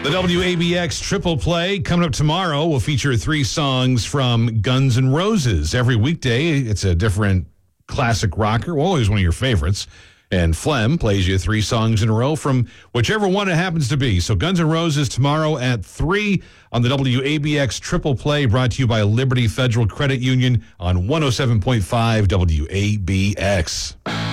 The WABX Triple Play coming up tomorrow will feature 3 songs from Guns N' Roses. Every weekday, it's a different classic rocker, always one of your favorites. And Flem plays you 3 songs in a row from whichever one it happens to be. So Guns N' Roses tomorrow at 3 on the WABX Triple Play, brought to you by Liberty Federal Credit Union on 107.5 WABX.